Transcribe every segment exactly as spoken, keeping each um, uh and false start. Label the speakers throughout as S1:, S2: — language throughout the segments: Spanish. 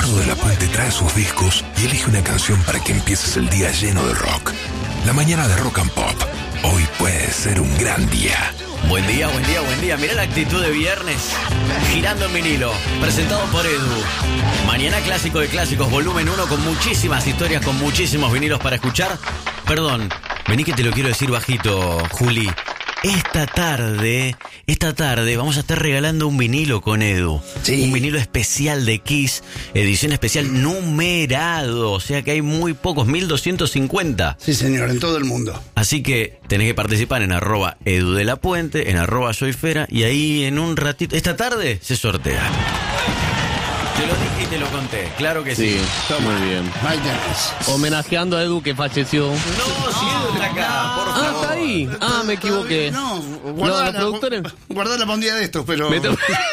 S1: Edu de la Puente trae sus discos y elige una canción para que empieces el día lleno de rock. La mañana de Rock and Pop. Hoy puede ser un gran día.
S2: Buen día, buen día, buen día. Mirá la actitud de viernes. Girando en vinilo. Presentado por Edu. Mañana clásico de clásicos, volumen uno, con muchísimas historias, con muchísimos vinilos para escuchar. Perdón, vení que te lo quiero decir bajito, Juli. Esta tarde, esta tarde vamos a estar regalando un vinilo con Edu. Sí. Un vinilo especial de Kiss, edición especial numerado. O sea que hay muy pocos, mil doscientos cincuenta.
S3: Sí, señor, en todo el mundo.
S2: Así que tenés que participar en arroba Edu de la Puente, en arroba Soy Fera, y ahí en un ratito, esta tarde se sortea. Te lo dije y te lo conté, claro que sí.
S4: Sí, está muy bien. Homenajeando a Edu que falleció.
S2: No, si Edu está acá, por favor.
S4: Ah, está ahí. Ah, me equivoqué.
S3: No,
S4: No,
S3: guardala,
S4: los productores.
S3: guardala para un día de estos, pero...
S4: Me to-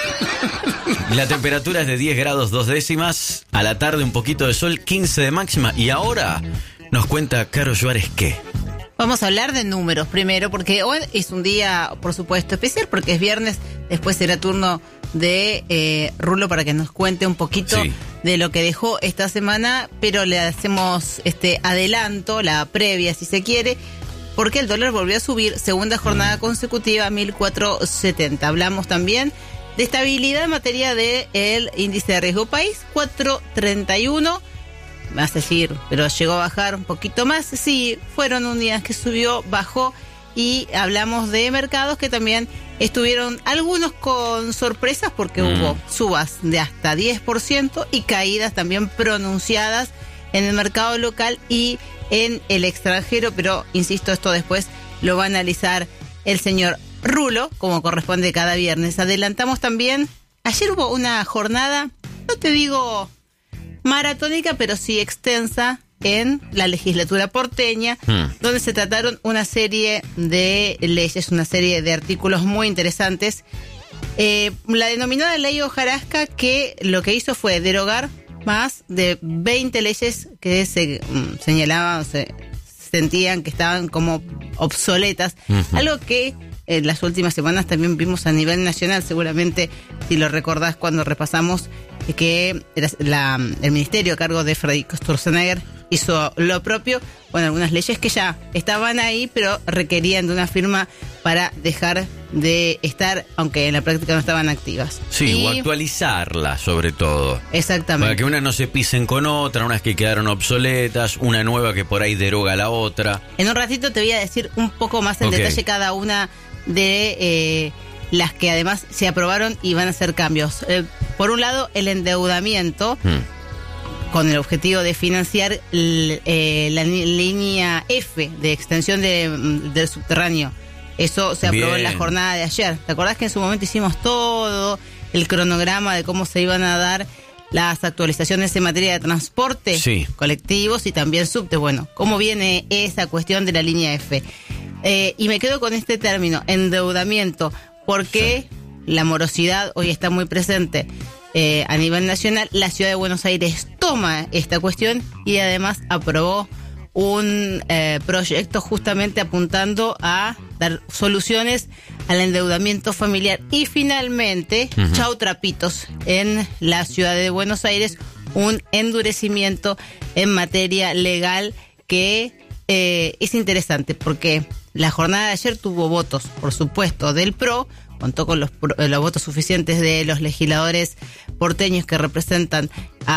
S2: La temperatura es de diez grados dos décimas, a la tarde un poquito de sol, quince de máxima, y ahora nos cuenta Caro Suárez qué.
S5: Vamos a hablar de números primero, porque hoy es un día, por supuesto, especial, porque es viernes, después será turno de eh, Rulo para que nos cuente un poquito
S2: Sí.
S5: de lo que dejó esta semana, pero le hacemos este adelanto, la previa si se quiere, porque el dólar volvió a subir, segunda jornada consecutiva, mil cuatrocientos setenta. Hablamos también de estabilidad en materia del índice de riesgo país, cuatrocientos treinta y uno. Me vas a decir, pero llegó a bajar un poquito más. Sí, fueron un día que subió, bajó, y hablamos de mercados que también estuvieron algunos con sorpresas porque mm. hubo subas de hasta diez por ciento y caídas también pronunciadas en el mercado local y en el extranjero, pero insisto, esto después lo va a analizar el señor Rulo, como corresponde cada viernes. Adelantamos también, ayer hubo una jornada, no te digo maratónica, pero sí extensa en la legislatura porteña, hmm. donde se trataron una serie de leyes, una serie de artículos muy interesantes. Eh, la denominada ley hojarasca, que lo que hizo fue derogar más de veinte leyes que se um, señalaban, se sentían que estaban como obsoletas, uh-huh. algo que en las últimas semanas también vimos a nivel nacional, seguramente si lo recordás cuando repasamos que la, el ministerio a cargo de Federico Sturzenegger hizo lo propio con algunas leyes que ya estaban ahí, pero requerían de una firma para dejar de estar, aunque en la práctica no estaban activas.
S2: Sí, y... o actualizarlas sobre todo.
S5: Exactamente.
S2: Para que unas no se pisen con otra, unas que quedaron obsoletas, una nueva que por ahí deroga a la otra.
S5: En un ratito te voy a decir un poco más en okay. detalle cada una de eh, las que además se aprobaron y van a hacer cambios. Eh, por un lado, el endeudamiento, hmm. con el objetivo de financiar l, eh, la línea F de extensión de, del subterráneo. Eso se aprobó Bien. en la jornada de ayer. ¿Te acordás que en su momento hicimos todo el cronograma de cómo se iban a dar las actualizaciones en materia de transporte,
S2: sí.
S5: colectivos y también subte? Bueno, ¿cómo viene esa cuestión de la línea F? Eh, y me quedo con este término, endeudamiento, porque sí. la morosidad hoy está muy presente eh, a nivel nacional. La ciudad de Buenos Aires toma esta cuestión y además aprobó un eh, proyecto justamente apuntando a dar soluciones al endeudamiento familiar. Y finalmente, uh-huh. chau trapitos, en la ciudad de Buenos Aires, un endurecimiento en materia legal que eh, es interesante porque la jornada de ayer tuvo votos, por supuesto, del P R O, contó con los, los votos suficientes de los legisladores porteños que representan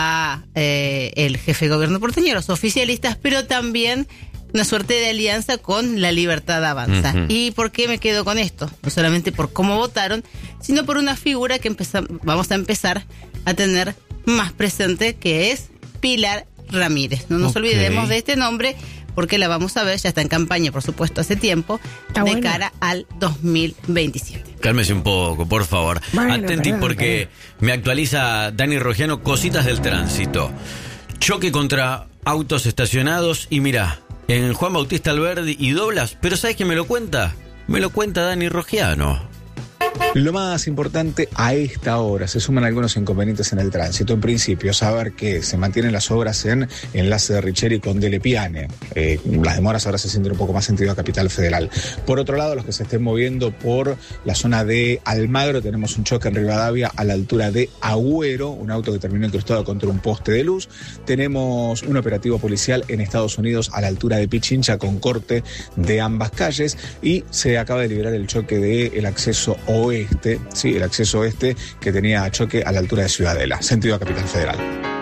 S5: a eh, el jefe de gobierno porteño, los oficialistas, pero también una suerte de alianza con La Libertad Avanza. Uh-huh. ¿Y por qué me quedo con esto? No solamente por cómo votaron, sino por una figura que empezam- vamos a empezar a tener más presente, que es Pilar Ramírez. No nos okay. olvidemos de este nombre, porque la vamos a ver, ya está en campaña, por supuesto, hace tiempo, está de bueno. cara al dos mil veintisiete.
S2: Cálmese un poco, por favor.
S6: Bueno,
S2: Atenti,
S6: bueno,
S2: porque
S6: bueno.
S2: me actualiza Dani Rogiano cositas del tránsito. Choque contra autos estacionados y mirá, en Juan Bautista Alberdi y Doblas, pero ¿sabes quién me lo cuenta? Me lo cuenta Dani Rogiano.
S6: Lo más importante a esta hora, se suman algunos inconvenientes en el tránsito. En principio, saber que se mantienen las obras en enlace de Richeri con Dele Piane. Eh, las demoras ahora se sienten un poco más sentido a Capital Federal. Por otro lado, los que se estén moviendo por la zona de Almagro, tenemos un choque en Rivadavia a la altura de Agüero, un auto que terminó incrustado contra un poste de luz. Tenemos un operativo policial en Estados Unidos a la altura de Pichincha con corte de ambas calles, y se acaba de liberar el choque del acceso oeste. Este, sí, el acceso este que tenía choque a la altura de Ciudadela, sentido a Capital Federal.